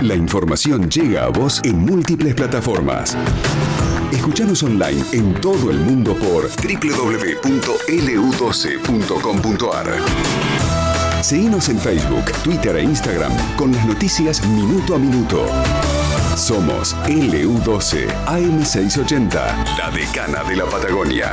La información llega a vos en múltiples plataformas. Escuchanos online en todo el mundo por www.lu12.com.ar. Seguinos en Facebook, Twitter e Instagram con las noticias minuto a minuto. Somos LU12 AM680, la decana de la Patagonia.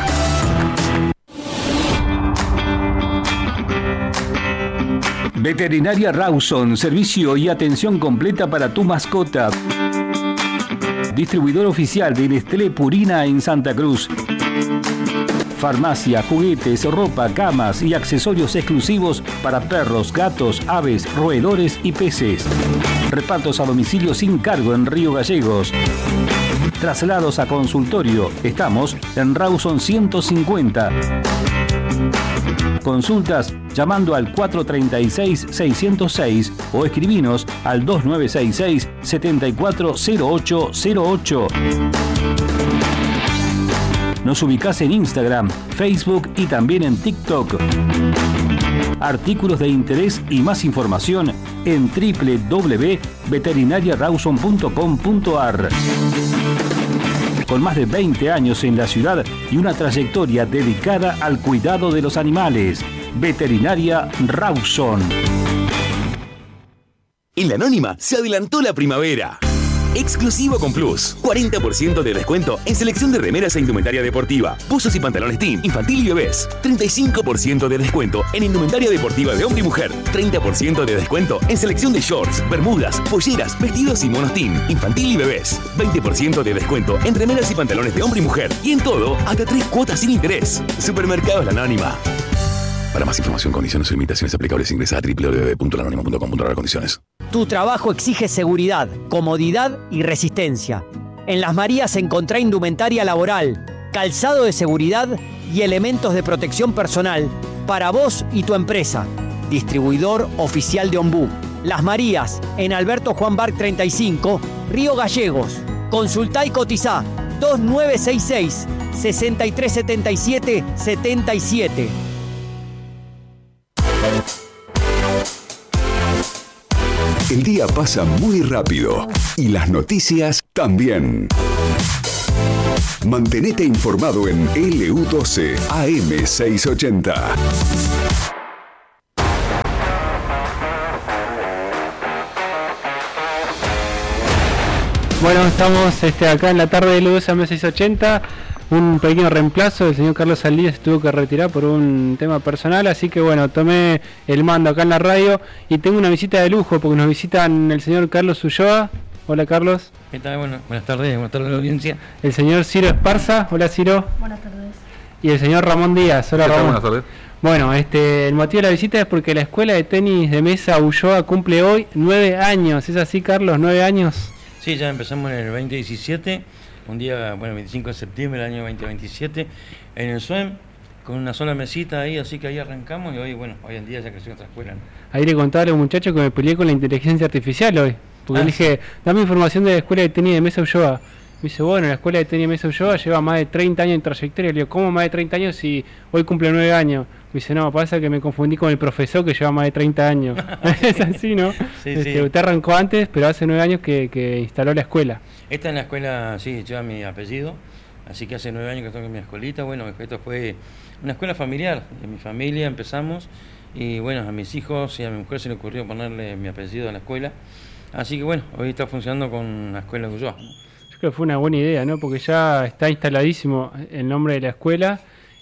Veterinaria Rawson, servicio y atención completa para tu mascota. Distribuidor oficial de Nestlé Purina en Santa Cruz. Farmacia, juguetes, ropa, camas y accesorios exclusivos para perros, gatos, aves, roedores y peces. Repartos a domicilio sin cargo en Río Gallegos. Traslados a consultorio. Estamos en Rawson 150. Consultas llamando al 436-606 o escribinos al 2966-740808. Nos ubicás en Instagram, Facebook y también en TikTok. Artículos de interés y más información en www.veterinariarawson.com.ar. Con más de 20 años en la ciudad y una trayectoria dedicada al cuidado de los animales. Veterinaria Rawson. En La Anónima se adelantó la primavera. Exclusivo con Plus. 40% de descuento en selección de remeras e indumentaria deportiva, buzos y pantalones teen, infantil y bebés. 35% de descuento en indumentaria deportiva de hombre y mujer. 30% de descuento en selección de shorts, bermudas, polleras, vestidos y monos teen, infantil y bebés. 20% de descuento en remeras y pantalones de hombre y mujer. Y en todo, hasta 3 cuotas sin interés. Supermercados La Anónima. Para más información, condiciones y limitaciones aplicables, ingresa a www.lanonima.com.ar. Condiciones. Tu trabajo exige seguridad, comodidad y resistencia. En Las Marías encontrá indumentaria laboral, calzado de seguridad y elementos de protección personal para vos y tu empresa. Distribuidor oficial de Ombú. Las Marías, en Alberto Juan Barc 35, Río Gallegos. Consultá y cotizá 2966 6377 77. El día pasa muy rápido y las noticias también. Mantenete informado en LU12 AM680. Bueno, estamos acá en la tarde de LU12 AM680. Un pequeño reemplazo, el señor Carlos Saldías se tuvo que retirar por un tema personal, así que bueno, tomé el mando acá en la radio y tengo una visita de lujo porque nos visitan el señor Carlos Ulloa. Hola Carlos. ¿Qué tal? Buenas tardes a la audiencia. El señor Ciro Esparza. Hola Ciro. Buenas tardes. Y el señor Ramón Díaz. Hola Ramón. Buenas tardes. Bueno, el motivo de la visita es porque la escuela de tenis de mesa Ulloa cumple hoy 9 años. ¿Es así, Carlos? ¿9 años? Sí, ya empezamos en el 2017. Un día, 25 de septiembre del año 2027, en el SUEM, con una sola mesita ahí, así que ahí arrancamos y hoy en día ya creció otra escuela, ¿no? Ahí le contaba a los muchachos que me peleé con la inteligencia artificial hoy, porque le dije, dame información de la escuela de tenis de mesa Ulloa. Me dice, bueno, la escuela de tenis de mesa Ulloa lleva más de 30 años en trayectoria. Le digo, ¿cómo más de 30 años si hoy cumple 9 años? Me dice, no, pasa que me confundí con el profesor que lleva más de 30 años. Es así, ¿no? Sí, Usted arrancó antes, pero hace 9 años que instaló la escuela. Esta en la escuela, sí, lleva mi apellido, así que hace 9 años que estoy en mi escuelita. Bueno, esto fue una escuela familiar, en mi familia empezamos, y bueno, a mis hijos y a mi mujer se le ocurrió ponerle mi apellido a la escuela. Así que bueno, hoy está funcionando con la escuela de Ulloa. Yo creo que fue una buena idea, ¿no? Porque ya está instaladísimo el nombre de la escuela.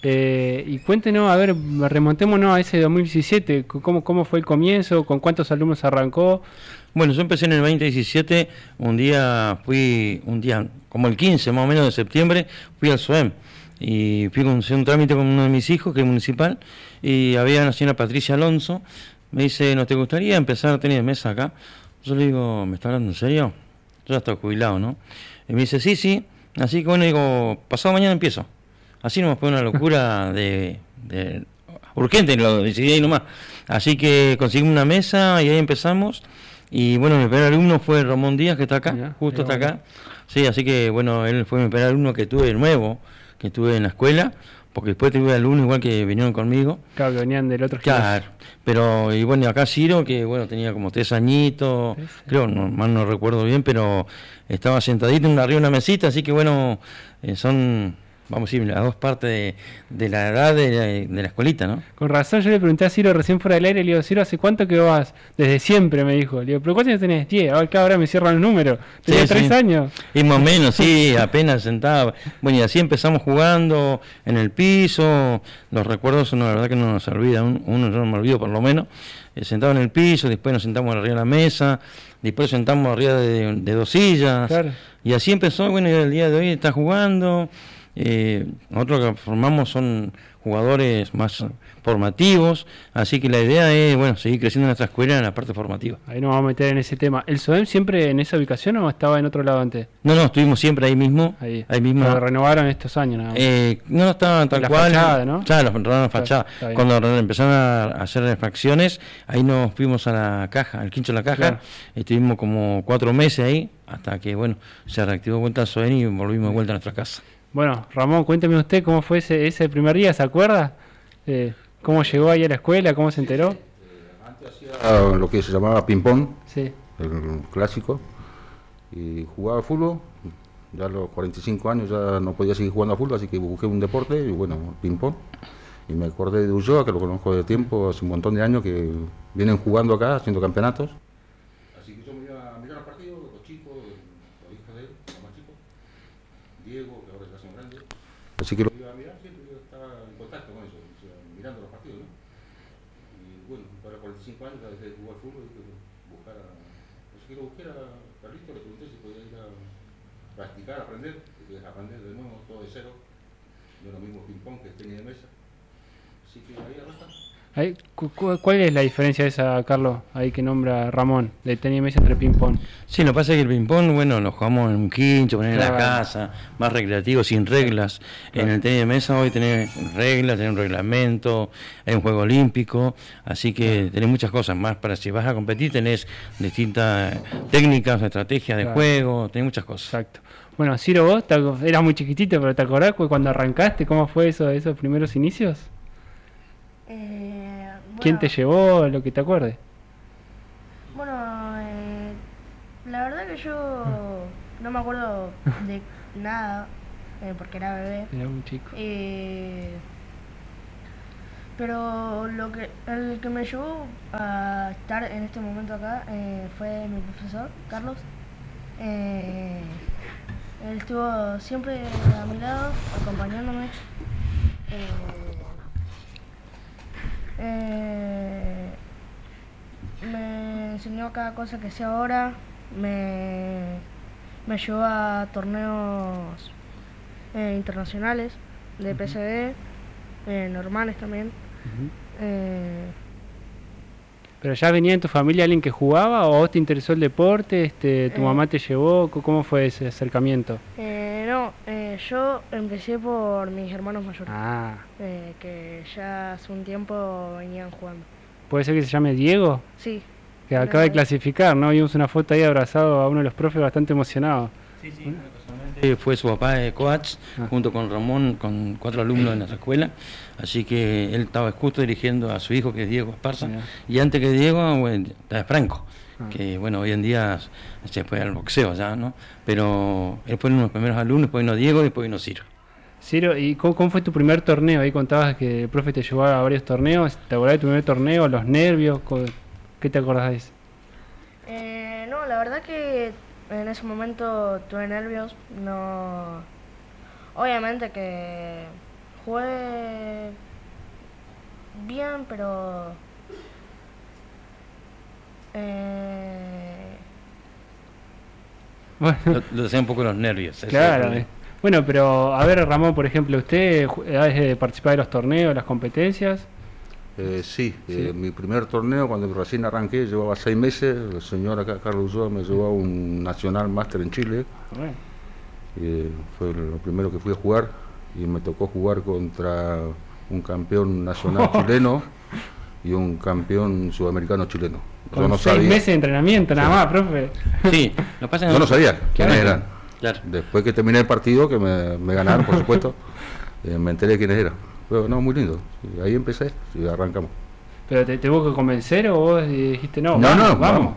Y cuéntenos, a ver, remontémonos a ese 2017, ¿cómo fue el comienzo? ¿Con cuántos alumnos arrancó? Bueno, yo empecé en el 2017, un día como el 15 más o menos de septiembre, fui al SUEM y fui a hacer un trámite con uno de mis hijos, que es municipal, y había una señora Patricia Alonso, me dice, ¿no te gustaría empezar a tener mesa acá? Yo le digo, ¿me está hablando en serio? Yo ya estoy jubilado, ¿no? Y me dice, sí, así que bueno, digo, pasado mañana empiezo. Así nomás fue una locura de urgente, lo decidí ahí nomás. Así que conseguimos una mesa y ahí empezamos. Y bueno, mi primer alumno fue Ramón Díaz, que está acá, justo está acá. Sí, así que bueno, él fue mi primer alumno que tuve nuevo, que tuve en la escuela. porque después tuve alumnos igual que vinieron conmigo. Claro, que venían del otro Claro, gimnasio. pero y bueno, acá Ciro, que bueno, tenía como 3 añitos, creo, mal no recuerdo bien, pero estaba sentadito arriba de una mesita, así que bueno, son, vamos a decir, las dos partes de la edad de la escuelita, ¿no? Con razón, yo le pregunté a Ciro recién fuera del aire, le digo, Ciro, ¿hace cuánto que vas? Desde siempre, me dijo. Le digo, ¿pero cuántos años tenés? 10. Ahora me cierran el número. Tenía 3 años. Y más o menos, sí, apenas sentaba. Bueno, y así empezamos jugando en el piso. Los recuerdos son la verdad que no nos olvidan. Uno yo no me olvido por lo menos. Sentado en el piso, después nos sentamos arriba de la mesa, después sentamos arriba de 2 sillas. Claro. Y así empezó, bueno, y el día de hoy está jugando. Nosotros lo que formamos son jugadores más formativos, así que la idea es, bueno, seguir creciendo en nuestra escuela en la parte formativa. Ahí nos vamos a meter en ese tema. ¿El SOEM siempre en esa ubicación o estaba en otro lado antes? No, estuvimos siempre ahí mismo. Ahí mismo. Lo renovaron estos años, nada más. No estaba tal la cual. Fachada, ¿no? Claro, los renovaron la fachada. Cuando empezaron a hacer refacciones, ahí nos fuimos a la caja, al quincho de la caja. Claro. Estuvimos como 4 meses ahí, hasta que, bueno, se reactivó vuelta al SOEM y volvimos de vuelta a nuestra casa. Bueno, Ramón, cuénteme usted cómo fue ese primer día, ¿se acuerda? ¿Cómo llegó ahí a la escuela? ¿Cómo se enteró? Antes hacía lo que se llamaba ping-pong, sí, el clásico, y jugaba fútbol. Ya a los 45 años ya no podía seguir jugando a fútbol, así que busqué un deporte y bueno, ping-pong. Y me acordé de Ulloa, que lo conozco de tiempo, hace un montón de años que vienen jugando acá, haciendo campeonatos. Así que yo me iba a mirar los partidos, los chicos, los hijos de él, los más chicos, Diego, que ahora ya son grandes. Así que lo iba a mirar, siempre yo estaba en contacto con eso, o sea, mirando los partidos, ¿no? Y bueno, para 45 años ya dejé de jugar fútbol y que buscar a... Así que lo busqué a Carlito, le pregunté si podía ir a practicar, aprender, porque aprender de nuevo todo de cero, no es lo mismo ping-pong que tenis de mesa. Así que ahí arranca. ¿Cuál es la diferencia esa, Carlos, ahí que nombra Ramón, de tenis de mesa entre ping-pong? Sí, lo que pasa es que el ping-pong, bueno, lo jugamos en un quincho, poner en la casa, más recreativo, sin reglas. Claro. En el tenis de mesa hoy tenés reglas, tenés un reglamento, hay un juego olímpico, así que tenés muchas cosas más para si vas a competir, tenés distintas técnicas, estrategias de juego, tenés muchas cosas. Exacto. Bueno, Ciro, vos eras muy chiquitito, pero ¿te acordás cuando arrancaste? ¿Cómo fue esos primeros inicios? ¿Quién te llevó? Lo que te acuerdes. Bueno, la verdad que yo no me acuerdo de nada, porque era bebé. Era un chico. Pero el que me llevó a estar en este momento acá fue mi profesor, Carlos. Él estuvo siempre a mi lado, acompañándome. Me enseñó cada cosa que sé ahora, me llevó a torneos internacionales de PCD, normales también. ¿Pero ya venía en tu familia alguien que jugaba o vos te interesó el deporte? ¿Tu mamá te llevó? ¿Cómo fue ese acercamiento? No, yo empecé por mis hermanos mayores, que ya hace un tiempo venían jugando. ¿Puede ser que se llame Diego? Sí. Que acaba de clasificar, ¿no? Vimos una foto ahí abrazado a uno de los profes bastante emocionado. Sí, casualmente fue su papá de coach, junto con Ramón, con 4 alumnos de nuestra escuela, así que él estaba justo dirigiendo a su hijo, que es Diego Esparza, y antes que Diego, bueno, estaba Franco, que bueno, hoy en día se fue al boxeo ya, ¿no? Pero él fue uno de los primeros alumnos, después vino Diego y después vino Ciro. Ciro, ¿y cómo fue tu primer torneo? Ahí contabas que el profe te llevó a varios torneos. ¿Te acordás de tu primer torneo? ¿Los nervios? ¿Qué te acordás de eso? No, la verdad que en ese momento tuve nervios. No, obviamente que jugué bien, pero bueno, lo decía un poco los nervios. Claro. Bueno, pero a ver, Ramón, por ejemplo, ¿usted ha participado de los torneos, las competencias? Sí. Mi primer torneo, cuando recién arranqué, llevaba 6 meses. El señor acá, Carlos Ulloa, me llevó a un Nacional Máster en Chile. Fue lo primero que fui a jugar y me tocó jugar contra un campeón nacional chileno y un campeón sudamericano chileno. Con yo no 6 meses de entrenamiento, nada más, profe. Sí, lo pasa yo no sabía quiénes eran. Claro. Después que terminé el partido, que me ganaron, por supuesto. me enteré de quiénes eran. Pero no, muy lindo. Y ahí empecé y arrancamos. ¿Pero te hubo que convencer o vos dijiste no? Vamos.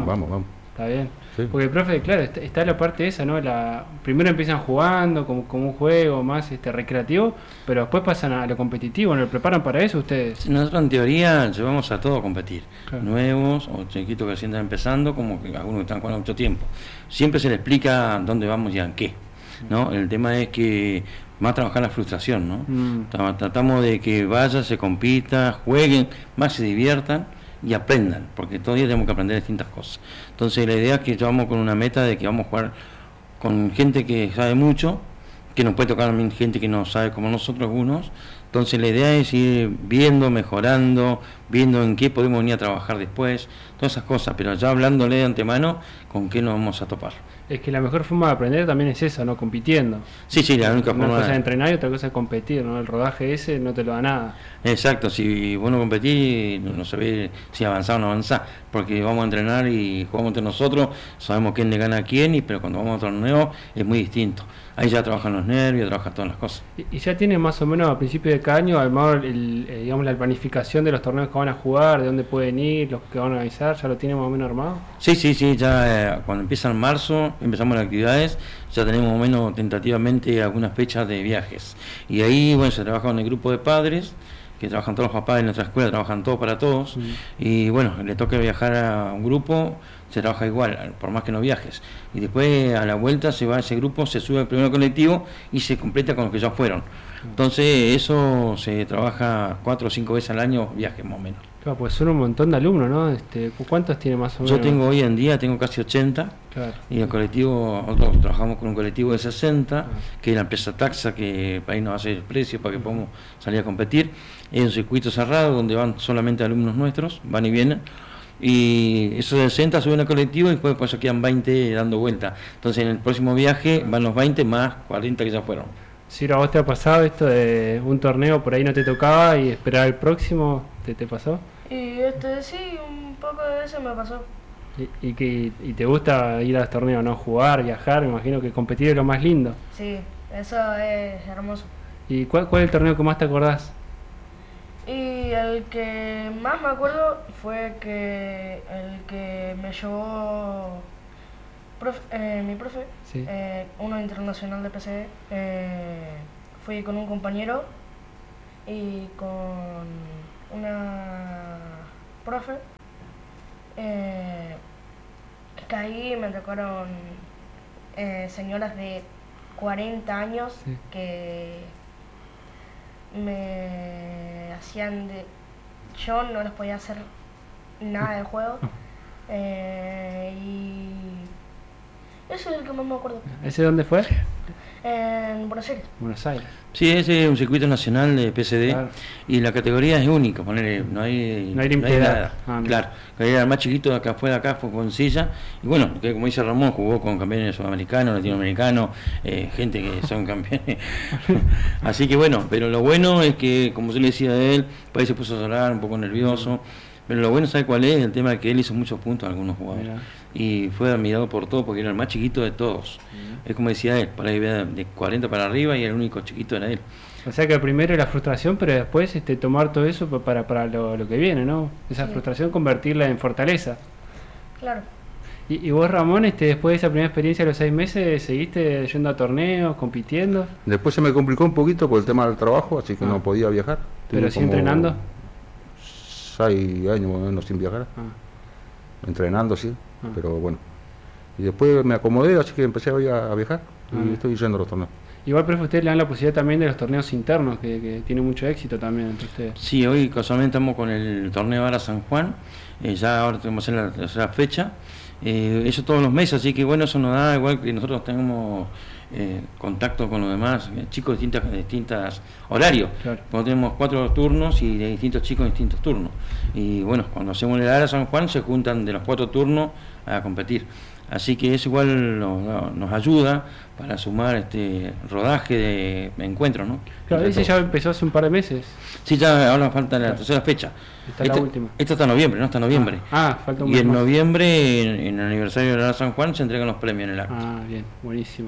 Está bien. Sí. Porque el profe, claro, está la parte esa, ¿no? Primero empiezan jugando como un juego más recreativo, pero después pasan a lo competitivo, ¿no? ¿Lo preparan para eso ustedes? Nosotros en teoría llevamos a todos a competir, claro. Nuevos o chiquitos que recién están empezando, como que algunos que están jugando mucho tiempo. Siempre se les explica dónde vamos y en qué, ¿no? El tema es que más trabajar la frustración, ¿no? Tratamos de que vayan, se compita, jueguen, más se diviertan y aprendan, porque todavía tenemos que aprender distintas cosas. Entonces la idea es que vamos con una meta de que vamos a jugar con gente que sabe mucho, que nos puede tocar también gente que no sabe como nosotros algunos. Entonces la idea es ir viendo, mejorando, viendo en qué podemos venir a trabajar después, todas esas cosas, pero ya hablándole de antemano con qué nos vamos a topar. Es que la mejor forma de aprender también es esa, ¿no? Compitiendo. Sí, la única forma. Una cosa es entrenar y otra cosa es competir, ¿no? El rodaje ese no te lo da nada. Exacto, si vos no competís, no sabés si avanzás o no avanzás, porque vamos a entrenar y jugamos entre nosotros, sabemos quién le gana a quién, pero cuando vamos a torneo es muy distinto. Ahí ya trabajan los nervios, trabajan todas las cosas. ¿Y ya tienen más o menos a principios de cada año armado digamos, la planificación de los torneos que van a jugar, de dónde pueden ir, los que van a organizar? ¿Ya lo tienen más o menos armado? Sí, ya cuando empieza en marzo empezamos las actividades, ya tenemos más o menos tentativamente algunas fechas de viajes. Y ahí, bueno, se trabaja con el grupo de padres, que trabajan todos los papás de nuestra escuela, trabajan todos para todos, y bueno, le toca viajar a un grupo, se trabaja igual, por más que no viajes, y después a la vuelta se va a ese grupo, se sube al primer colectivo y se completa con los que ya fueron. Entonces eso se trabaja 4 o 5 veces al año, viajes más o menos. Claro, pues son un montón de alumnos, ¿no? ¿Cuántos tiene más o menos? Yo tengo hoy en día, casi 80, claro. Y el colectivo, nosotros trabajamos con un colectivo de 60, que es la empresa Taxa, que para ahí nos hace el precio para que podamos salir a competir. Es un circuito cerrado donde van solamente alumnos nuestros, van y vienen, y esos 60 suben al colectivo y después por eso quedan 20 dando vuelta. Entonces en el próximo viaje van los 20 más 40 que ya fueron. Si ¿a vos te ha pasado esto de un torneo por ahí no te tocaba y esperar el próximo? ¿Te pasó? Y sí, un poco de eso me pasó. ¿Y te gusta ir a los torneos, no? Jugar, viajar, me imagino que competir es lo más lindo. Sí, eso es hermoso. ¿Y cuál es el torneo que más te acordás? Y el que más me acuerdo fue el que me llevó mi profe, sí. Uno internacional de PCD. Fui con un compañero y con una profe, que ahí me tocaron señoras de 40 años, sí. Que me hacían yo no les podía hacer nada del juego, y eso es el que más me acuerdo. ¿Ese dónde fue? En Buenos Aires. Buenos Aires. Sí, ese es un circuito nacional de PCD, claro. Y la categoría es única, no hay nada. Claro, el más chiquito de acá fue con silla, y bueno, que como dice Ramón, jugó con campeones sudamericanos, latinoamericanos, gente que son campeones. Así que bueno, pero lo bueno es que, como yo le decía a él, por ahí se puso a llorar, un poco nervioso. Pero lo bueno, ¿sabe cuál es? El tema de que él hizo muchos puntos a algunos jugadores. Mira. Y fue admirado por todos porque era el más chiquito de todos. Es como decía él, por ahí de 40 para arriba y el único chiquito era él. O sea que primero la frustración, pero después tomar todo eso para lo que viene, ¿no? Esa frustración convertirla en fortaleza. Claro. ¿Y vos, Ramón, después de esa primera experiencia de los 6 meses, seguiste yendo a torneos, compitiendo? Después se me complicó un poquito por el tema del trabajo, así que no podía viajar. ¿Pero sí entrenando? 6 años más o menos sin viajar, entrenando sí, pero bueno, y después me acomodé, así que empecé a viajar y estoy yendo a los torneos. Igual, pero ustedes le dan la posibilidad también de los torneos internos, que tiene mucho éxito también entre ustedes. Sí, hoy casualmente estamos con el torneo Ara San Juan, ya ahora tenemos que hacer la tercera fecha, eso todos los meses, así que bueno, eso nos da igual que nosotros tengamos contacto con los demás chicos de distintas horarios, claro. Cuando tenemos 4 turnos y de distintos chicos en distintos turnos, y bueno, cuando hacemos el Ara San Juan se juntan de los 4 turnos a competir, así que eso igual nos ayuda para sumar este rodaje de encuentros, ¿no? Claro, ese ya empezó hace un par de meses. Sí, ya ahora falta la tercera fecha. La última. Esta está en noviembre, ¿no? Está en noviembre. Falta un mes. Y en noviembre, en el aniversario de la San Juan, se entregan los premios en el acto. Bien, buenísimo.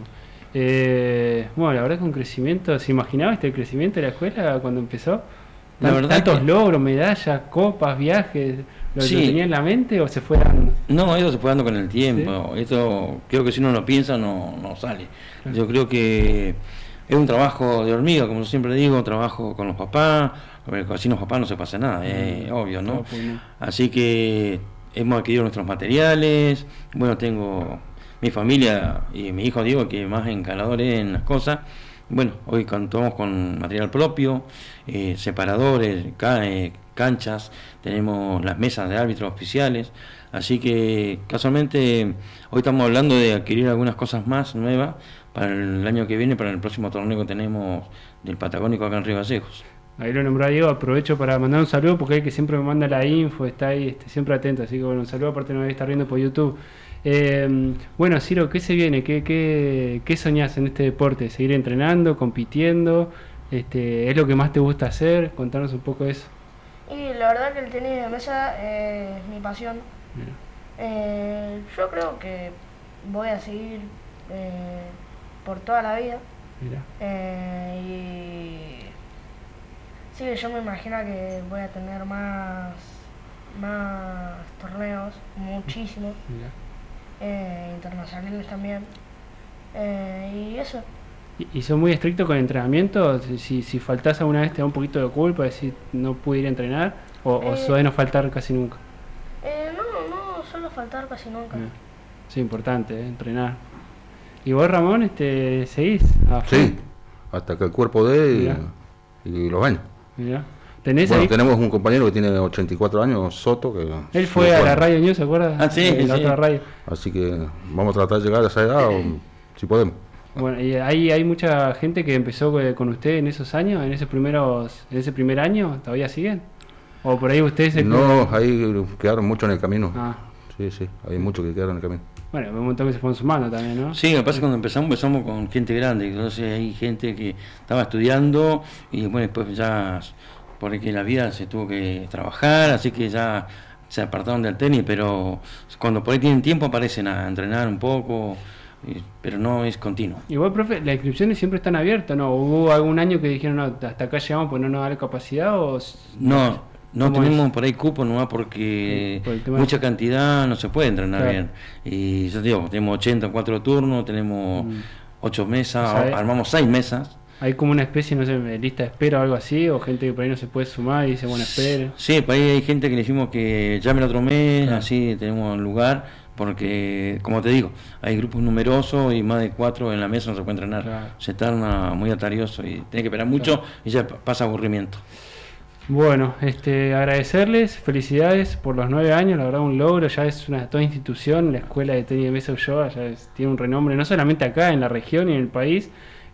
Bueno, la verdad que un crecimiento, ¿se imaginaba el crecimiento de la escuela cuando empezó? La verdad ¿Tantos que... logros, medallas, copas, viajes? ¿Lo Sí. tenía en la mente o se fue dando? No, eso se fue dando con el tiempo. ¿Sí? Esto creo que si uno lo piensa no sale. Yo creo que es un trabajo de hormiga, como yo siempre digo, trabajo con los papás, porque sin los papás no se pasa nada, es obvio, ¿no? No, pues no. Así que hemos adquirido nuestros materiales, bueno, tengo mi familia y mi hijo Diego, que más encalador es en las cosas. Bueno, hoy contamos con material propio, separadores, canchas, tenemos las mesas de árbitros oficiales, así que casualmente hoy estamos hablando de adquirir algunas cosas más nuevas para el año que viene, para el próximo torneo que tenemos del Patagónico acá en Río Gallegos. Ahí lo nombró Diego, aprovecho para mandar un saludo porque es que siempre me manda la info, está ahí siempre atento, así que bueno, un saludo, aparte no debe estar viendo por YouTube. Bueno, Ciro, ¿qué se viene? ¿Qué soñás en este deporte? ¿Seguir entrenando, compitiendo? ¿Es lo que más te gusta hacer? Contanos un poco de eso. Y la verdad que el tenis de mesa es mi pasión. Yo creo que voy a seguir por toda la vida. Y sí, yo me imagino que voy a tener más torneos, muchísimos, internacionales también, y eso. ¿Y son muy estrictos con el entrenamiento? Si faltás alguna vez te da un poquito de culpa, decir no pude ir a entrenar, o suele no faltar casi nunca. No suelo faltar casi nunca. Es importante, entrenar. ¿Y vos, Ramón, seguís? Sí, hasta que el cuerpo dé y los años. Mirá. Bueno, tenemos un compañero que tiene 84 años, Soto, que él fue a la Radio News, ¿se acuerda? Ah, sí, la otra radio. Así que vamos a tratar de llegar a esa edad, si podemos. Bueno, y hay mucha gente que empezó con usted en esos años, en ese primer año, ¿todavía siguen? ¿O por ahí ustedes No, ahí quedaron muchos en el camino. Ah. Sí, hay muchos que quedaron en el camino. Bueno, un montón que se fueron sumando también, ¿no? Sí, lo que pasa es que cuando empezamos con gente grande, entonces hay gente que estaba estudiando y bueno, después ya, porque la vida se tuvo que trabajar, así que ya se apartaron del tenis, pero cuando por ahí tienen tiempo aparecen a entrenar un poco, pero no es continuo. Igual, profe, las inscripciones siempre están abiertas, ¿no? ¿Hubo algún año que dijeron, no, hasta acá llegamos pues no nos da la capacidad o...? No tenemos por ahí cupo nomás porque mucha cantidad no se puede entrenar bien. Y yo digo, tenemos 84 turnos, tenemos 8 mesas, o sea, armamos 6 mesas. ¿Hay como una especie, no sé, de lista de espera o algo así? ¿O gente que por ahí no se puede sumar y dice, bueno, espere? Sí, por ahí hay gente que le decimos que llame el otro mes, así tenemos un lugar, porque, como te digo, hay grupos numerosos y más de 4 en la mesa no se puede entrenar. Se torna muy atarioso y tiene que esperar mucho y ya pasa aburrimiento. Bueno, agradecerles, felicidades por los 9 años, la verdad un logro, ya es toda institución, la escuela de tenis de mesa Ulloa ya tiene un renombre, no solamente acá en la región y en el país,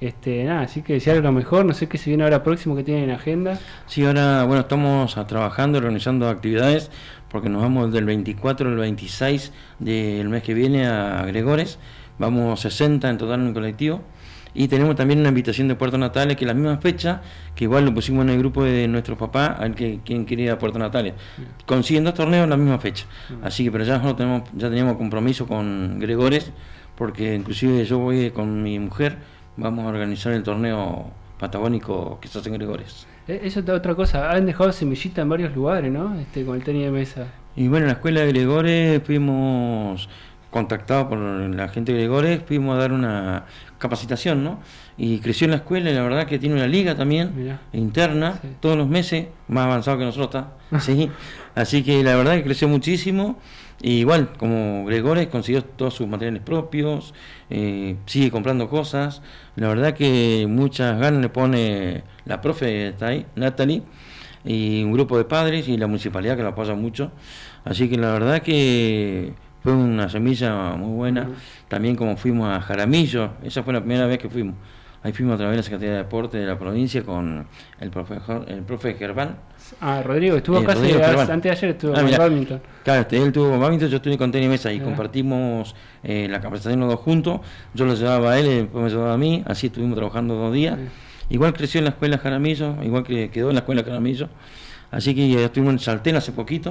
así que desearles lo mejor, no sé qué se viene ahora próximo que tienen en agenda. Sí, ahora, bueno, estamos trabajando, organizando actividades, porque nos vamos del 24 al 26 del mes que viene a Gregores, vamos 60 en total en el colectivo. Y tenemos también una invitación de Puerto Natales, que es la misma fecha, que igual lo pusimos en el grupo de nuestros papás, al que quien quiere ir a Puerto Natales. Consiguen 2 torneos en la misma fecha. Así que, pero ya teníamos compromiso con Gregores, porque inclusive yo voy con mi mujer, vamos a organizar el torneo patagónico que se hace en Gregores. Eso es otra cosa, han dejado semillita en varios lugares, ¿no? Con el tenis de mesa. Y bueno, en la escuela de Gregores fuimos contactados por la gente de Gregores, fuimos a dar una capacitación, ¿no? Y creció en la escuela y la verdad que tiene una liga también interna, todos los meses, más avanzado que nosotros está, ¿sí? Así que la verdad que creció muchísimo. Y igual, como Gregores consiguió todos sus materiales propios, sigue comprando cosas. La verdad que muchas ganas le pone la profe está ahí, Natalie, y un grupo de padres y la municipalidad que la apoya mucho. Así que la verdad que fue una semilla muy buena. También como fuimos a Jaramillo, esa fue la primera vez que fuimos. Ahí fuimos a través de la Secretaría de Deporte de la provincia con el profe Gerván. Ah, Rodrigo, estuvo acá antes de ayer, estuvo con badminton. Claro, él tuvo con badminton, yo estuve con tenis mesa y compartimos la capacitación los dos juntos. Yo lo llevaba a él, después me llevaba a mí, así estuvimos trabajando 2 días. Igual creció en la escuela Jaramillo, igual que quedó en la escuela Jaramillo. Así que ya estuvimos en Chaltén hace poquito.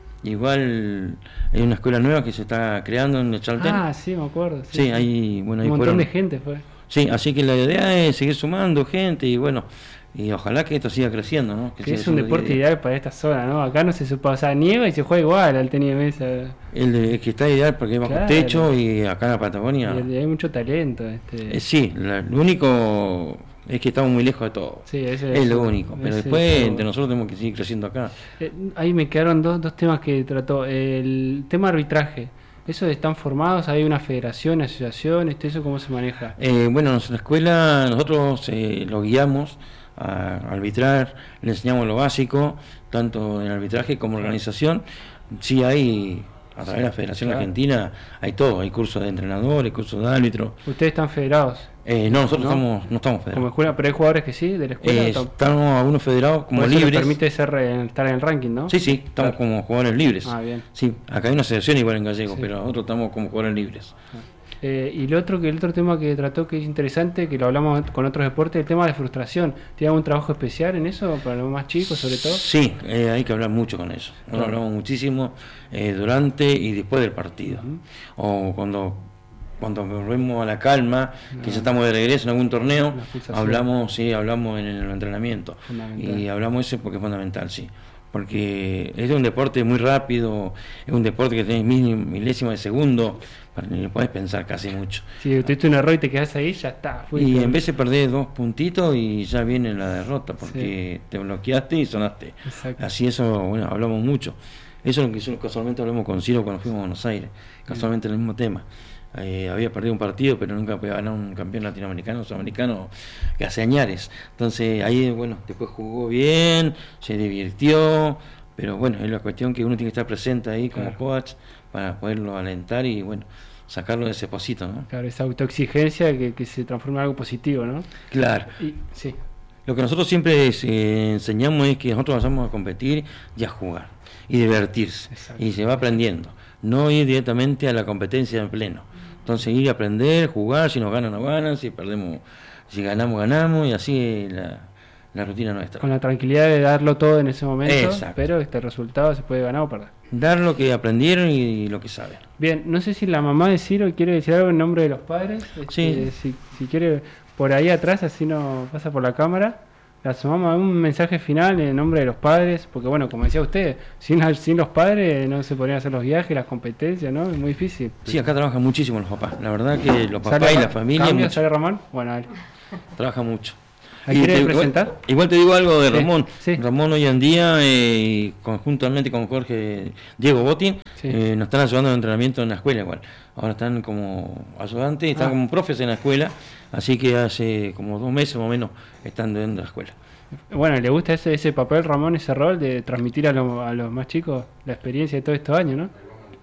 Igual hay una escuela nueva que se está creando en el Chaltén. Ah, sí, me acuerdo. Sí, hay, bueno, un montón de gente fue. Sí, así que la idea es seguir sumando gente y bueno, y ojalá que esto siga creciendo, ¿no? Que es un deporte ideal para esta zona, ¿no? Acá no se supa, o sea, nieva y se juega igual al tenis de mesa. El que está ideal porque es bajo techo y acá en la Patagonia. Y hay mucho talento. Sí, lo único es que estamos muy lejos de todo. Sí, es lo único. Pero después entre nosotros tenemos que seguir creciendo acá. Ahí me quedaron dos temas que trató. El tema arbitraje. ¿Eso están formados? ¿Hay una federación, asociación? ¿Eso cómo se maneja? Bueno, en la escuela nosotros lo guiamos a arbitrar, le enseñamos lo básico, tanto en arbitraje como organización. Sí hay, a través de la Federación Argentina, hay todo, hay cursos de entrenadores, cursos de árbitros. ¿Ustedes están federados? No, nosotros no estamos federados. ¿Como escuela? ¿Pero hay jugadores que sí, de la escuela? Estamos algunos federados como libres. Eso permite estar en el ranking, ¿no? Sí, estamos como jugadores libres. Ah, bien. Sí, acá hay una asociación igual en Gallego, pero nosotros estamos como jugadores libres. Y el otro tema que trató que es interesante, que lo hablamos con otros deportes, el tema de frustración. ¿Tiene algún trabajo especial en eso para los más chicos sobre todo? Sí, hay que hablar mucho con eso. Nosotros hablamos muchísimo durante y después del partido. O cuando volvemos a la calma, que ya estamos de regreso en algún torneo, hablamos en el entrenamiento. Y hablamos eso porque es fundamental, sí. Porque es un deporte muy rápido, es un deporte que tenés milésimas de segundo, no podés pensar casi mucho. Si tuviste un error y te quedás ahí, ya está. Y en vez de perder 2 puntitos y ya viene la derrota, porque te bloqueaste y sonaste. Exacto. Así eso, bueno, hablamos mucho. Eso es lo que casualmente hablamos con Ciro cuando fuimos a Buenos Aires, casualmente el mismo tema. Había perdido un partido, pero nunca podía ganar un campeón latinoamericano, sudamericano, que hace añares. Entonces ahí, bueno, después jugó bien, se divirtió, pero bueno, es la cuestión que uno tiene que estar presente ahí como coach para poderlo alentar y bueno, sacarlo de ese pocito, ¿no? Claro, esa autoexigencia que se transforma en algo positivo, ¿no? Claro. Sí. Lo que nosotros siempre enseñamos es que nosotros vayamos a competir y a jugar y divertirse. Exacto. Y se va aprendiendo, no ir directamente a la competencia en pleno. Entonces ir a aprender, jugar, si nos ganan, nos ganan, si perdemos, si ganamos, ganamos, y así es la rutina nuestra. Con la tranquilidad de darlo todo en ese momento, pero este resultado se puede ganar o perder. Dar lo que aprendieron y lo que saben. Bien, no sé si la mamá de Ciro quiere decir algo en nombre de los padres. Sí. Si quiere, por ahí atrás, así no pasa por la cámara. Le asomamos un mensaje final en nombre de los padres, porque bueno, como decía usted, sin los padres no se podrían hacer los viajes, las competencias, ¿no? Es muy difícil. Sí, acá trabajan muchísimo los papás. La verdad que los papás y la familia... ¿Sale Ramón? Bueno, dale. Trabaja mucho. ¿Quiere presentar? Igual te digo algo de Ramón. Sí. Ramón hoy en día, conjuntamente con Jorge Diego Botín, nos están ayudando en el entrenamiento en la escuela igual. Ahora están como ayudantes, están como profes en la escuela, así que hace como 2 meses más o menos están dentro de la escuela. Bueno, ¿le gusta ese papel, Ramón, ese rol de transmitir a los más chicos la experiencia de todos estos años, no?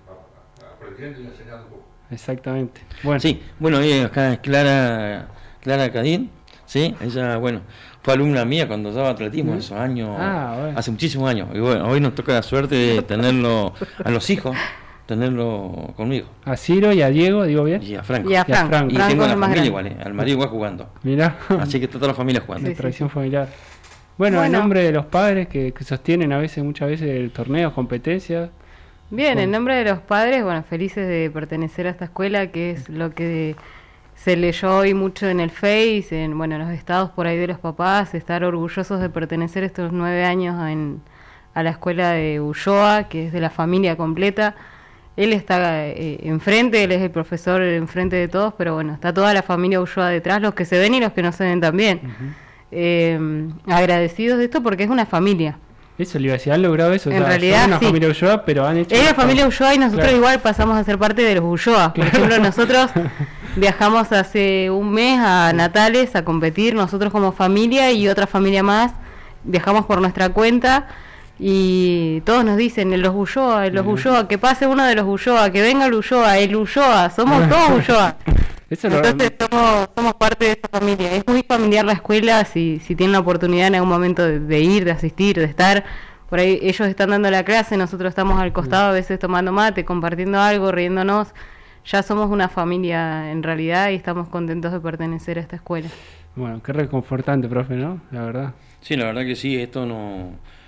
Exactamente. Bueno. Sí, bueno, acá es Clara Cadín. Sí, ella, bueno, fue alumna mía cuando daba atletismo, esos años, hace muchísimos años. Y bueno, hoy nos toca la suerte de tenerlo a los hijos, tenerlo conmigo. A Ciro y a Diego, digo bien. Y a Franco. Y tengo a la familia igual, al marido igual jugando. Mirá. Así que está toda la familia jugando. De tradición familiar. Bueno, en nombre de los padres que sostienen muchas veces el torneo, competencias. Bien, en nombre de los padres, bueno, felices de pertenecer a esta escuela, que es lo que se leyó hoy mucho en el Face, en los estados por ahí de los papás, estar orgullosos de pertenecer estos 9 años a la escuela de Ulloa, que es de la familia completa. Él está enfrente, él es el profesor enfrente de todos, pero bueno, está toda la familia Ulloa detrás, los que se ven y los que no se ven también. Agradecidos de esto porque es una familia. Eso le iba a decir, ¿han logrado eso? En realidad, son una familia Ulloa, pero han hecho... Es la familia Ulloa y nosotros igual pasamos a ser parte de los Ulloa. Por ejemplo, nosotros viajamos hace un mes a Natales a competir, nosotros como familia y otra familia más, viajamos por nuestra cuenta y todos nos dicen, los Ulloa, que pase uno de los Ulloa, que venga el Ulloa, somos todos Ulloa. Entonces somos parte de esa familia. Es muy familiar la escuela, si tienen la oportunidad en algún momento de ir, de asistir, de estar. Por ahí ellos están dando la clase, nosotros estamos al costado a veces tomando mate, compartiendo algo, riéndonos. Ya somos una familia en realidad y estamos contentos de pertenecer a esta escuela. Bueno, qué reconfortante, profe, ¿no? La verdad. Sí, la verdad que sí, esto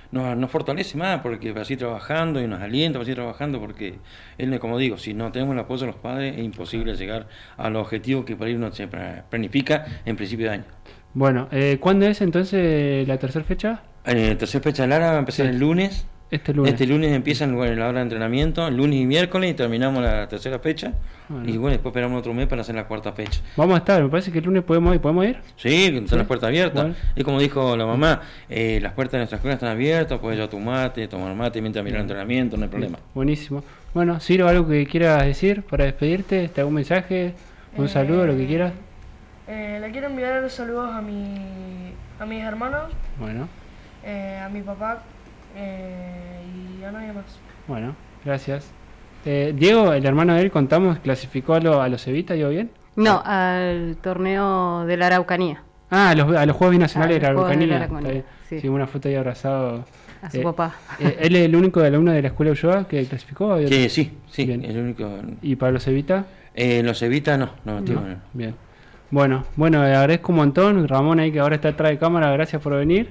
nos fortalece más, porque va a seguir trabajando y nos alienta, va a seguir trabajando, porque él, como digo, si no tenemos el apoyo de los padres, es imposible llegar a los objetivos que por ahí uno se planifica en principio de año. Bueno, ¿cuándo es entonces la tercera fecha? La tercera fecha de Lara va a empezar el lunes. Este lunes Empieza la hora de entrenamiento, lunes y miércoles, y terminamos la tercera fecha. Bueno. Y bueno, después esperamos otro mes para hacer la cuarta fecha. Vamos a estar, me parece que el lunes podemos ir. Sí, están las puertas abiertas. Bueno. Y como dijo la mamá, las puertas de nuestra escuela están abiertas, puedes llevar tu mate, tomar mate mientras miras el entrenamiento, no hay problema. Buenísimo. Bueno, Ciro, ¿algo que quieras decir para despedirte? ¿Te hago un mensaje? ¿Un saludo, lo que quieras? Le quiero enviar saludos a mis hermanos, bueno, a mi papá y a nadie más. Bueno, gracias. Diego, el hermano de él, contamos, clasificó a los Evita, ¿digo bien? No, al torneo de la Araucanía. Ah, a los Juegos Binacionales de la Araucanía. Sí, una foto ahí abrazado. A su papá. ¿Él es el único alumno de la escuela Ulloa que clasificó? Sí, bien. El único. ¿Y para los Evita? Los Evita no. Bien. Bueno, le agradezco un montón. Ramón ahí que ahora está atrás de cámara, gracias por venir.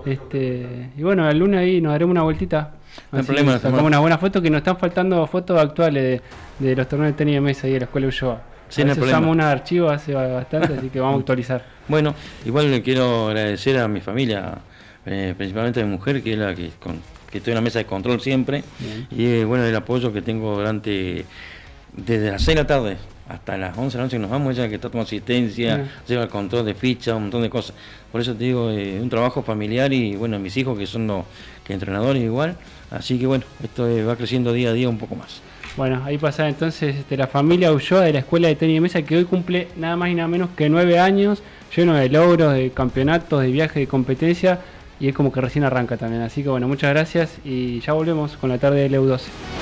Y bueno, el lunes ahí nos daremos una vueltita. No hay problema. Sacamos una buena foto, que nos están faltando fotos actuales de los torneos de tenis de mesa ahí de la escuela Ulloa. Sí, no hay problema. Usamos un archivo hace bastante, así que vamos a actualizar. Bueno, igual le quiero agradecer a mi familia, principalmente a mi mujer, que es la que estoy en la mesa de control siempre. Bien. Y bueno, el apoyo que tengo desde las 6 de la tarde hasta las 11 de la noche que nos vamos, ella que está tomando asistencia, lleva el control de ficha, un montón de cosas. Por eso te digo, un trabajo familiar, y bueno, mis hijos que son los entrenadores igual, así que bueno, esto va creciendo día a día un poco más. Bueno, ahí pasa entonces la familia Ulloa de la Escuela de Tenis de Mesa, que hoy cumple nada más y nada menos que 9 años, lleno de logros, de campeonatos, de viajes, de competencia, y es como que recién arranca también. Así que bueno, muchas gracias y ya volvemos con la tarde de LU12.